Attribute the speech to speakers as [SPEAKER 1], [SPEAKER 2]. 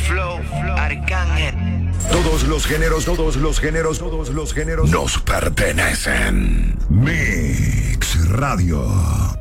[SPEAKER 1] Flow, Arcángel.
[SPEAKER 2] Todos los géneros nos pertenecen. Mix Radio.